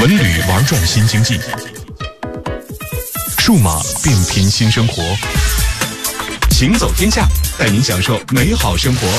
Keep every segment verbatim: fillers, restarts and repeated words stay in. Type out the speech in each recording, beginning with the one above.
文旅玩转新经济，数码变频新生活，行走天下，带您享受美好生活。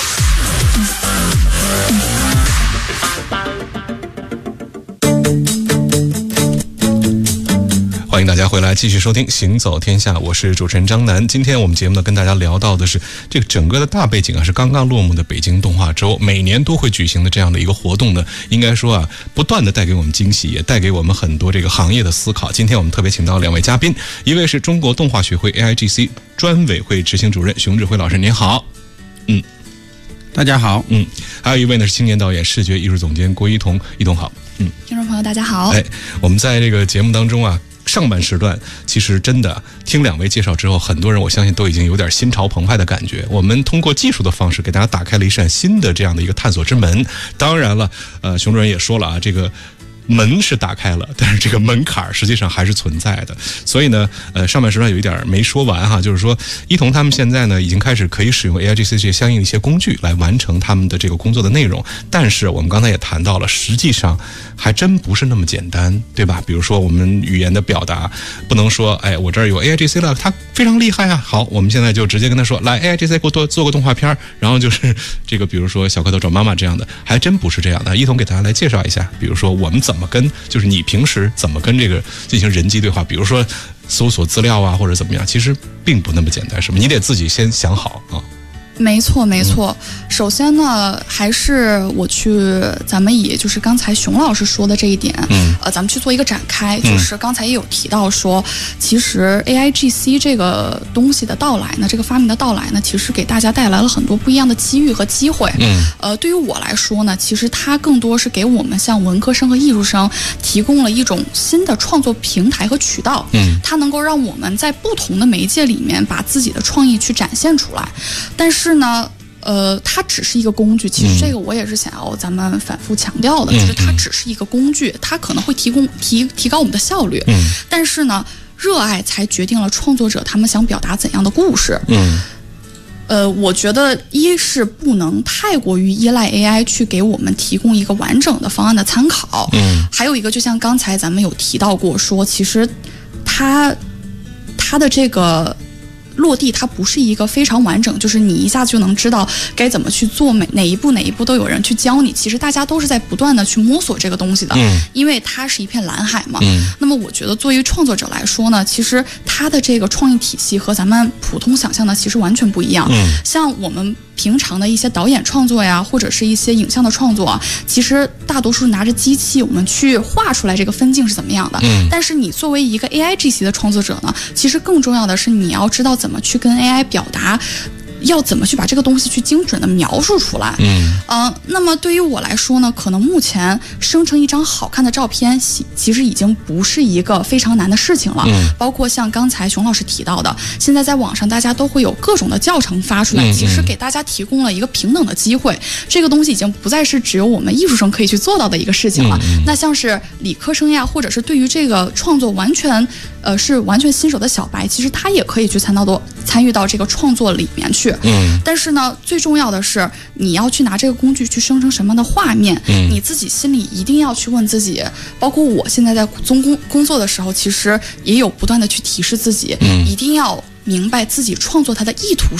欢迎大家回来继续收听行走天下，我是主持人张楠。今天我们节目呢跟大家聊到的是这个整个的大背景啊，是刚刚落幕的北京动画周，每年都会举行的这样的一个活动呢，应该说啊，不断的带给我们惊喜，也带给我们很多这个行业的思考。今天我们特别请到两位嘉宾，一位是中国动画学会 A I G C 专委会执行主任熊志辉老师，您好。嗯， 大家好。 嗯，还有一位呢是青年导演、视觉艺术总监郭一彤，一彤好。 嗯，听众朋友大家好。 哎，我们在这个节目当中啊，上半时段其实真的听两位介绍之后，很多人我相信都已经有点心潮澎湃的感觉。我们通过技术的方式给大家打开了一扇新的这样的一个探索之门。当然了，呃，熊主任也说了啊，这个门是打开了，但是这个门槛实际上还是存在的。所以呢，呃，上半时段有一点没说完哈，就是说一彤他们现在呢已经开始可以使用 A I G C 这相应的一些工具来完成他们的这个工作的内容。但是我们刚才也谈到了，实际上还真不是那么简单，对吧？比如说我们语言的表达，不能说哎我这儿有 A I G C 了，它非常厉害啊，好，我们现在就直接跟他说，来 A I G C 给我多做个动画片，然后就是这个比如说小蝌蚪找妈妈这样的，还真不是这样的。一彤给大家来介绍一下，比如说我们怎么跟，就是你平时怎么跟这个进行人机对话，比如说搜索资料啊或者怎么样，其实并不那么简单，是吧？你得自己先想好啊。 没错没错、嗯、首先呢还是我去咱们以就是刚才熊老师说的这一点、嗯、呃，咱们去做一个展开、嗯、就是刚才也有提到说，其实 A I G C 这个东西的到来呢，这个发明的到来呢，其实给大家带来了很多不一样的机遇和机会。嗯，呃，对于我来说呢，其实它更多是给我们像文科生和艺术生提供了一种新的创作平台和渠道。嗯，它能够让我们在不同的媒介里面把自己的创意去展现出来，但是是呢，呃，它只是一个工具。其实这个我也是想要咱们反复强调的，嗯、就是它只是一个工具，它可能会提供提提高我们的效率。嗯，但是呢，热爱才决定了创作者他们想表达怎样的故事。嗯，呃，我觉得一是不能太过于依赖 A I 去给我们提供一个完整的方案的参考。嗯，还有一个，就像刚才咱们有提到过说，其实它它的这个落地它不是一个非常完整，就是你一下子就能知道该怎么去做，每哪一步哪一步都有人去教你。其实大家都是在不断的去摸索这个东西的，嗯，因为它是一片蓝海嘛。嗯，那么我觉得作为创作者来说呢，其实它的这个创意体系和咱们普通想象的其实完全不一样。嗯，像我们平常的一些导演创作呀，或者是一些影像的创作啊，其实大多数拿着机器我们去画出来这个分镜是怎么样的。嗯，但是你作为一个 A I G C 的创作者呢，其实更重要的是你要知道怎么去跟 A I 表达，要怎么去把这个东西去精准的描述出来。嗯，呃，那么对于我来说呢，可能目前生成一张好看的照片，其实已经不是一个非常难的事情了。嗯，包括像刚才熊老师提到的，现在在网上大家都会有各种的教程发出来，嗯、其实给大家提供了一个平等的机会。这个东西已经不再是只有我们艺术生可以去做到的一个事情了。嗯、那像是理科生呀，或者是对于这个创作完全呃是完全新手的小白，其实他也可以去参到多参与到这个创作里面去。嗯，但是呢，最重要的是你要去拿这个工具去生成什么样的画面。嗯，你自己心里一定要去问自己，包括我现在在做工工作的时候，其实也有不断的去提示自己，嗯，一定要明白自己创作它的意图